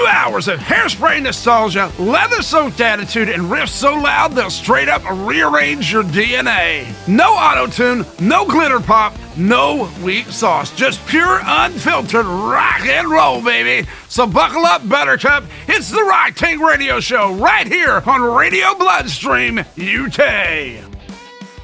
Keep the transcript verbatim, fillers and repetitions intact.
hours of hairspray nostalgia, leather-soaked attitude, and riffs so loud they'll straight up rearrange your D N A. No auto-tune, no glitter pop, no weak sauce. Just pure, unfiltered rock and roll, baby. So buckle up, Buttercup. It's the Rock Tank Radio Show right here on Radio Bloodstream U K.